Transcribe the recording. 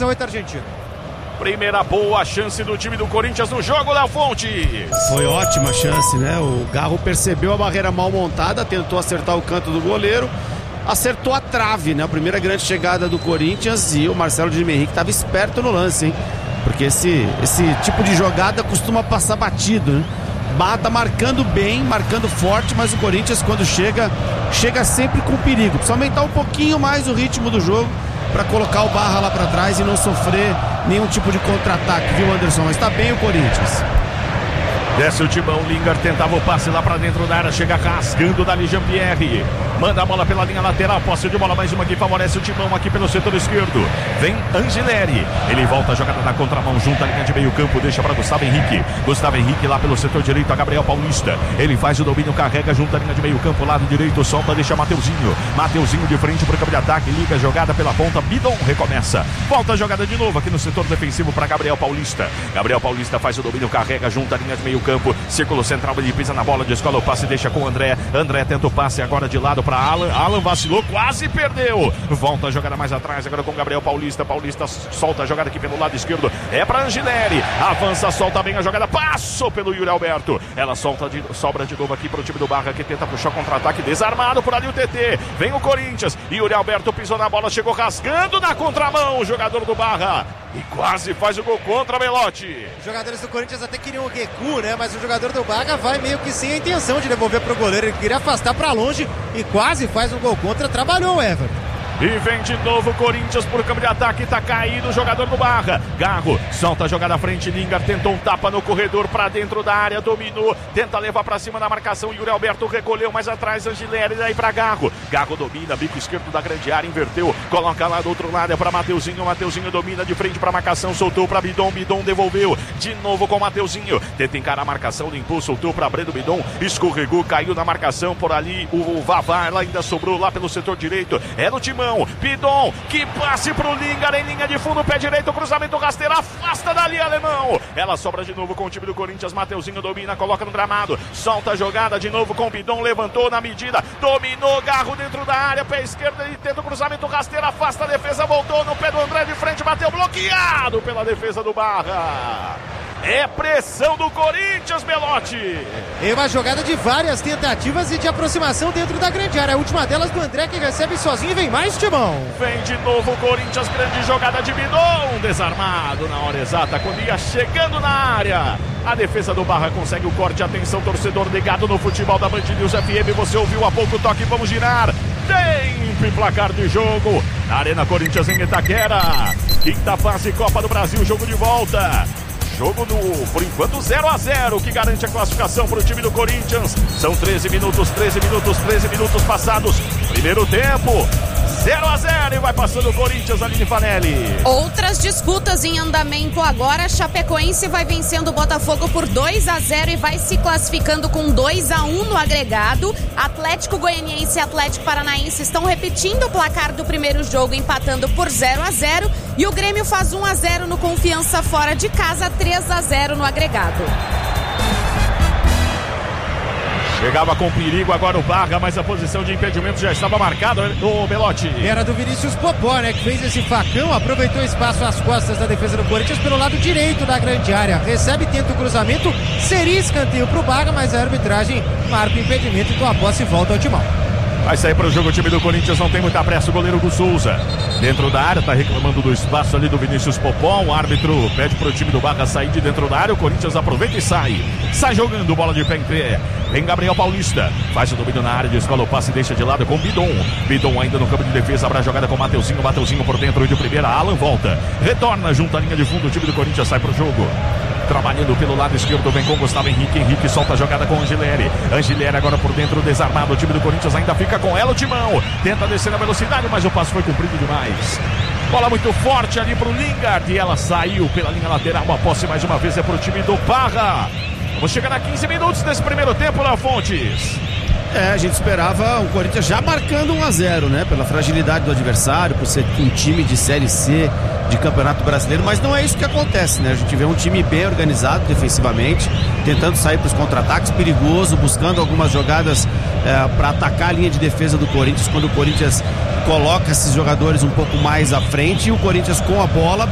3-8 Argentina. Primeira boa chance do time do Corinthians no jogo, Léo Fontes. Foi ótima chance, né? O Garro percebeu a barreira mal montada, tentou acertar o canto do goleiro, acertou a trave, né? A primeira grande chegada do Corinthians, e o Marcelo de Henrique estava esperto no lance, hein? Porque esse tipo de jogada costuma passar batido, né? Tá marcando bem, marcando forte, mas o Corinthians, quando chega sempre com perigo. Precisa aumentar um pouquinho mais o ritmo do jogo para colocar o Barra lá para trás e não sofrer nenhum tipo de contra-ataque, viu, Anderson? Mas tá bem o Corinthians. Desce o timão, Lingard tentava o passe lá pra dentro da área, chega rasgando dali Jean-Pierre, manda a bola pela linha lateral, posse de bola, mais uma que favorece o timão aqui pelo setor esquerdo, vem Angileri, ele volta a jogada na contramão, junta a linha de meio campo, deixa para Gustavo Henrique lá pelo setor direito, a Gabriel Paulista, ele faz o domínio, carrega, junta a linha de meio campo, lado direito, solta, deixa Mateuzinho de frente pro campo de ataque, liga a jogada pela ponta, Bidon recomeça, volta a jogada de novo aqui no setor defensivo para Gabriel Paulista faz o domínio, carrega, junta a linha de meio campo, círculo central, ele pisa na bola, descola o passe, deixa com o André tenta o passe agora de lado para Alan vacilou, quase perdeu, volta a jogada mais atrás agora com Gabriel Paulista solta a jogada aqui pelo lado esquerdo, é para Angileri, avança, solta bem a jogada, passou pelo Yuri Alberto, ela sobra de novo aqui pro time do Barra, que tenta puxar contra-ataque, desarmado por ali o TT, vem o Corinthians, Yuri Alberto pisou na bola, chegou rasgando na contramão, o jogador do Barra, e quase faz o gol contra, Belotti. Os jogadores do Corinthians até queriam o recuo, né? Mas o jogador do Barra vai meio que sem a intenção de devolver pro goleiro. Ele queria afastar pra longe e quase faz um gol contra. Trabalhou o Everton. E vem de novo o Corinthians por campo de ataque, tá caído o jogador do Barra. Garro solta a jogada à frente, Lingard tentou um tapa no corredor pra dentro da área, dominou, tenta levar pra cima na marcação, Yuri Alberto recolheu mais atrás, Angileri, daí pra Garro domina, bico esquerdo da grande área, inverteu, coloca lá do outro lado, é pra Mateuzinho domina de frente pra marcação, soltou pra Bidon devolveu, de novo com o Mateuzinho, tenta encarar a marcação, limpou, soltou pra Breno Bidon, escorregou, caiu na marcação, por ali o Vavá, ela ainda sobrou lá pelo setor direito, é no timão, Bidon, que passe pro Lingard em linha de fundo, pé direito, cruzamento rasteiro, afasta dali, alemão. Ela sobra de novo com o time do Corinthians, Mateuzinho domina, coloca no gramado, solta a jogada de novo com o Bidon, levantou na medida, dominou, Garro dentro da área, pé esquerdo, ele tenta o cruzamento rasteiro, afasta a defesa, voltou no pé do André de frente, bateu bloqueado pela defesa do Barra. É pressão do Corinthians, Belotti. É uma jogada de várias tentativas e de aproximação dentro da grande área. A última delas do André, que recebe sozinho, e vem mais, Timão. Vem de novo o Corinthians, grande jogada de Bidon, desarmado na hora exata, quando ia chegando na área. A defesa do Barra consegue o corte, atenção, torcedor ligado no futebol da Band News FM, você ouviu há pouco o toque, vamos girar. Tempo e placar de jogo na Arena Corinthians em Itaquera. Quinta fase Copa do Brasil, jogo de volta. Jogo por enquanto 0-0, que garante a classificação para o time do Corinthians. São 13 minutos passados. Primeiro tempo, 0-0 e vai passando o Corinthians, Aline Fanelli. Outras disputas em andamento agora. Chapecoense vai vencendo o Botafogo por 2-0 e vai se classificando com 2-1 no agregado. Atlético Goianiense e Atlético Paranaense estão repetindo o placar do primeiro jogo, empatando por 0-0. E o Grêmio faz 1-0 no Confiança fora de casa, 3-0 no agregado. Chegava com perigo agora o Barra, mas a posição de impedimento já estava marcada, o Belotti. Era do Vinícius Popó, né, que fez esse facão, aproveitou o espaço às costas da defesa do Corinthians pelo lado direito da grande área. Recebe, tenta o cruzamento, seria escanteio pro Barra, mas a arbitragem marca o impedimento, então a posse volta ao timão. Vai sair para o jogo o time do Corinthians, não tem muita pressa, o goleiro Hugo Souza. Dentro da área, tá reclamando do espaço ali do Vinícius Popó. O árbitro pede pro time do Barra sair de dentro da área. O Corinthians aproveita e sai. Sai jogando, bola de pé em pé. Vem Gabriel Paulista. Faz o domínio na área, descola o passe e deixa de lado com Bidon. Bidon ainda no campo de defesa, abre a jogada com Mateuzinho. Mateuzinho por dentro de primeira. Alan volta. Retorna junto à linha de fundo. O time do Corinthians sai pro jogo. Trabalhando pelo lado esquerdo, vem com Gustavo Henrique. Henrique solta a jogada com Angileri. Angileri agora por dentro, desarmado. O time do Corinthians ainda fica com ela, o timão. Tenta descer na velocidade, mas o passe foi cumprido demais. Bola muito forte ali pro Lingard. E ela saiu pela linha lateral. A posse mais uma vez é pro time do Barra. Vamos chegar a 15 minutos desse primeiro tempo, Léo Fontes. A gente esperava o Corinthians já marcando 1-0, né? Pela fragilidade do adversário, por ser um time de Série C de Campeonato Brasileiro, mas não é isso que acontece, né? A gente vê um time bem organizado defensivamente, tentando sair para os contra-ataques, perigoso, buscando algumas jogadas para atacar a linha de defesa do Corinthians, quando o Corinthians coloca esses jogadores um pouco mais à frente, e o Corinthians com a bola